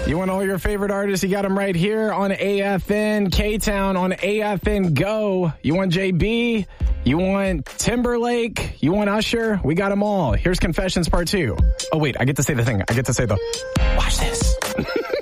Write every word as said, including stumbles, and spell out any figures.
You want all your favorite artists? You got them right here on A F N. K-Town on A F N Go. You want J B? You want Timberlake? You want Usher? We got them all. Here's Confessions Part two. Oh, wait, I get to say the thing. I get to say the, watch this.